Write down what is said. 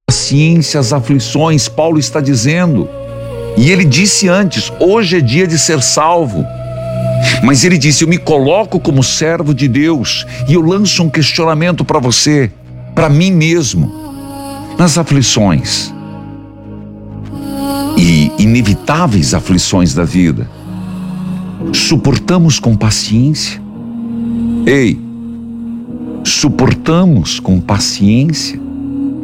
paciência às aflições, Paulo está dizendo. E ele disse antes: hoje é dia de ser salvo. Mas ele disse: eu me coloco como servo de Deus e eu lanço um questionamento para você, para mim mesmo. Nas aflições e inevitáveis aflições da vida, suportamos com paciência? Ei, suportamos com paciência?